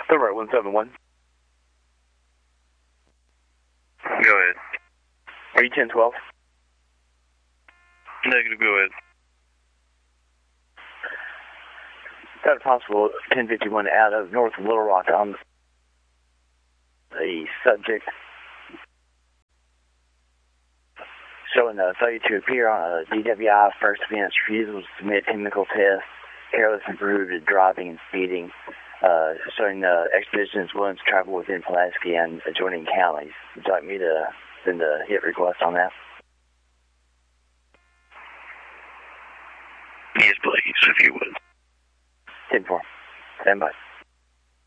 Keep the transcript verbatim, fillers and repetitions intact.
The right one seven one. Go ahead. Are you ten twelve? Negative, go ahead. Got a possible ten fifty-one out of North Little Rock on the subject showing a failure to appear on a D W I first offense, refusal to submit chemical tests, careless and prohibited driving and speeding, uh, showing uh, expeditions willing to travel within Pulaski and adjoining counties. Would you like me to send a hit request on that? Yes, please, if you would. ten four. Stand by.